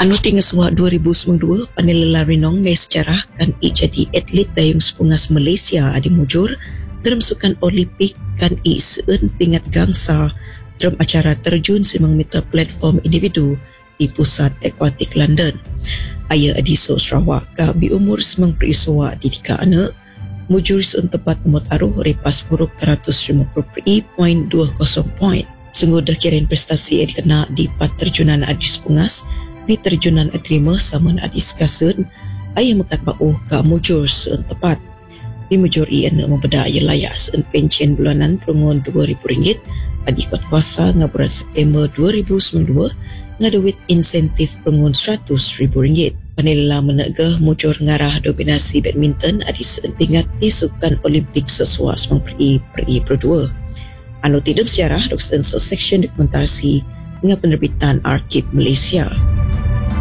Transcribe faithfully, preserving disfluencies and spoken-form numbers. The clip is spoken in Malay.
Anu tinggal suak dua ribu sembilan puluh dua, panel lelari nong mai sejarah kan i jadi atlet dayung sepungas Malaysia adi mujur dalam sukan Olimpik kan i seun pingat gangsa dalam acara terjun sembilan meter platform individu di pusat akuatik London. Ayah adi so Sarawak ka bi umur sembilan puluh suak di tiga anak mujur seun tepat umur taruh repas guruk seratus lima puluh persen dua puluh poin. Sungguh dah kirain prestasi yang dikena di pat terjunan adi sepungas di terjunan atrima sama adi skasun ayah mekat bau ka mujur seun tepat. Di mujur ia nak membeda ayah layak seun pencen bulanan perungun dua ribu ringgit adi kuat kuasa ngaburan September dua ribu sembilan puluh dua ngaduit insentif perungun seratus ribu ringgit. Panela menegah mujur ngarah dominasi badminton adi seun pingat di sukan Olimpik sesuai sembilan puluh per dua. Anu tidum sejarah Doksen So Section Dokumentasi dengan penerbitan Arkib Malaysia.